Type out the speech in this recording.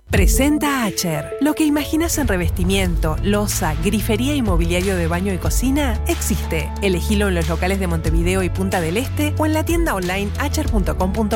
Presenta Acher. Lo que imaginas en revestimiento, loza, grifería y mobiliario de baño y cocina existe. Elegilo en los locales de Montevideo y Punta del Este o en la tienda online acher.com.ar.